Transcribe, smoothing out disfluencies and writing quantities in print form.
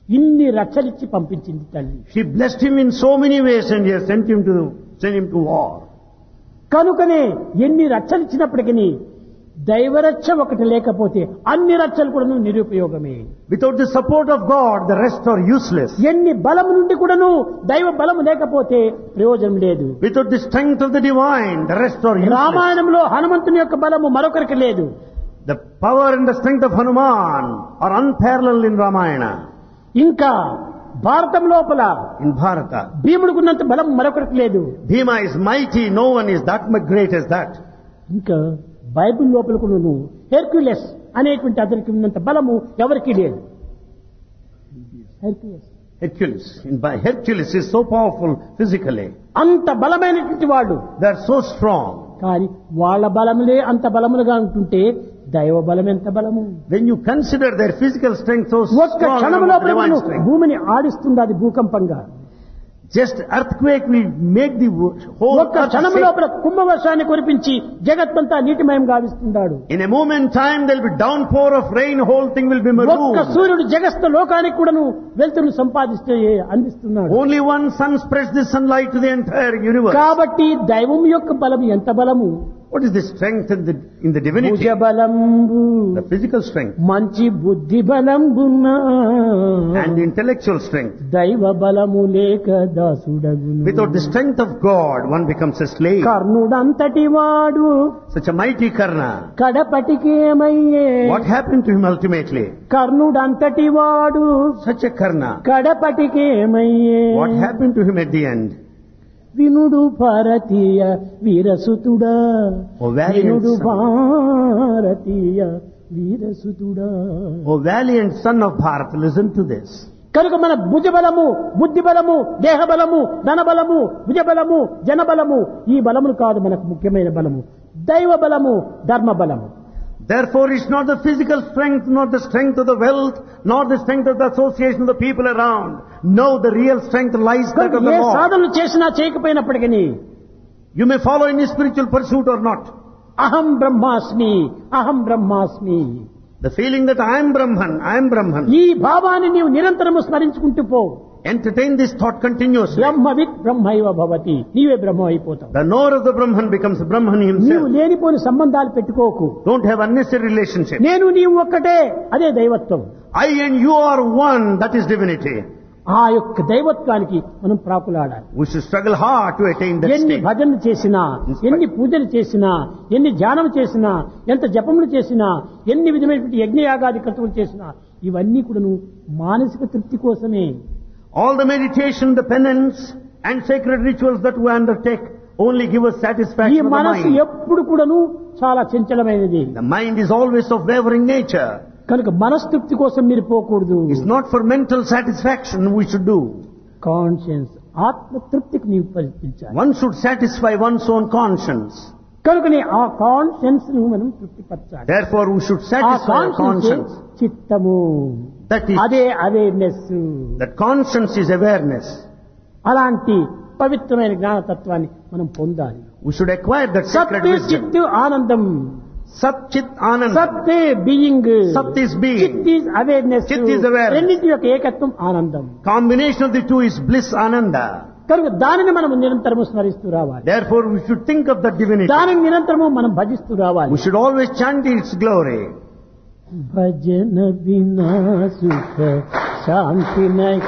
ఇన్ని రక్షలిచ్చి పంపించింది తల్లి. She blessed him in so many ways and he has sent him to war. కనుకనే ఎన్ని రక్షలిచ్చినప్పటికీ దైవరక్ష ఒకటి లేకపోతే అన్ని రక్షలు కూడా నిరుపయోగమే. Without the support of God, the rest are useless. ఎన్ని బలము నుండి కూడాను దైవ బలము లేకపోతే ప్రయోజనం లేదు. Without the strength of the divine, the rest are useless. రామాయణంలో హనుమంతుని యొక్క బలము మరొకరికి లేదు. The power and the strength of Hanuman are unparalleled in Ramayana. ఇంకా భారతం లోపల In Bharata, భీముడికున్నంత బలం మరొకరికి లేదు. Bhima is mighty, no one is that much great as that. ఇంకా బైబిల్ లోపల కూడా హెర్క్యులస్ అనేటువంటి అతనికి ఉన్నంత బలము ఎవరికీ లేదు. Hercules is so powerful physically. అంత బలమైనటువంటి వాళ్ళు, They are so strong. కానీ వాళ్ళ బలములే అంత బలములుగా ఉంటుంటే దైవ బలం ఎంత బలము. When you consider their physical strength so ఒక్క strong, క్షణంలో divine strength, భూమిని ఆడిస్తుంది అది భూకంపంగా. just earthquake will make the whole ఒక్క earth క్షణం shake. లోపల కుంభవర్షాన్ని కురిపించి జగత్తంతా నీటిమయం గావిస్తున్నాడు. In a moment time there will be downpour of rain, whole thing will be ఒక్క marooned. సూర్యుడు జగత్త లోకానికి కూడాను వెలుతురును సంపాదిస్తూ అందిస్తున్నాడు. Only one sun spreads the sunlight to the entire universe. కాబట్టి దైవం యొక్క బలం ఎంత బలము. What is the strength in the divinity? భుజ బలంబు The physical strength మంచి బుద్ధి బలంబున్నా and the intellectual strength. దైవ బలము లేక దాసుడగును. Without the strength of God, one becomes a slave. కర్ణుడంతటి వాడు Such a mighty Karna. కడపటికేమయ్యే. What happened to him ultimately? కర్ణుడంతటి వాడు Such a Karna. కడపటికేమయ్యే. What happened to him at the end? వినుడు భారతీయ వీరసుతుడా. O valiant వినుడు son. Bharatiya వీరసుతుడా. O valiant son of Bharat, listen to this. కనుక మన భుజ బలము, బుద్ధి బలము, దేహ బలము, ధన బలము, భుజ బలము, జన బలము, ఈ బలములు కాదు మనకు ముఖ్యమైన బలము. దైవ బలము, ధర్మ బలము. Therefore, it's not the physical strength, not the strength of the wealth, nor the strength of the association of the people around. No, the real strength lies that of the A Lord. సాధనలు చేసినా చేయకపోయినప్పటికీ You may follow any spiritual pursuit or not. అహం బ్రహ్మాస్మి, అహం బ్రహ్మాస్మి, The feeling that I am Brahman. ఈ భావాన్ని నీవు నిరంతరము స్మరించుకుంటూ పో. Entertain this thought continuously. బ్రహ్మవిత్ బ్రహ్మైవ భవతి, నీవే బ్రహ్మ అయిపోతావు. The knower of the Brahman becomes Brahman నీవు himself. లేనిపోని సంబంధాలు పెట్టుకోకు. Don't have unnecessary relationship. నేను నీవు ఒక్కటే, అదే దైవత్వం. I and you are one, that is divinity. ఆ యొక్క దైవత్వానికి మనం ప్రాకులాడాలి. We should struggle hard to attain that ఎన్ని state. భజనలు చేసినా, ఎన్ని పూజలు చేసినా, ఎన్ని ధ్యానం చేసినా, ఎంత జపములు చేసినా, ఎన్ని విధమైనటువంటి యజ్ఞయాగాది క్రతువులు చేసినా, ఇవన్నీ కూడాను మానసిక తృప్తి కోసమే. All the meditation, the penance and sacred rituals that we undertake only give us ఈ satisfaction of the మనస్సు mind. ఎప్పుడు కూడాను చాలా చంచలమైనది. The mind is always of wavering nature. కనుక మనస్తృప్తి కోసం మీరు పోకూడదు. It's not for mental satisfaction we should do. Conscience, ఆత్మతృప్తికి నీవు కల్పించాలి. One should satisfy one's own conscience. కనుకనే ఆ కాన్షియన్స్ ను మనం తృప్తిపరచాలి. Therefore we should ఆ satisfy our కాన్షియన్స్ conscience. చిత్తము, That is, అదే awareness. that conscience is awareness. అలాంటి పవిత్రమైన జ్ఞానతత్వాన్ని మనం పొందాలి. We should acquire that sacred సత్ wisdom. చిత్ ఆనందం. Sat Chit Anand. సత్ బీయింగ్, Sat is being. చిత్ is awareness. Chit is awareness. రెండింటి యొక్క ఏకత్వం ఆనందం. Combination of the two is bliss Ananda. కనుక దానిని మనం నిరంతరము స్మరిస్తూ రావాలి. Therefore we should think of that divinity. దానిని నిరంతరము మనం భజిస్తూ రావాలి. We should always chant its glory. భజన వినా సుఖ శాంతి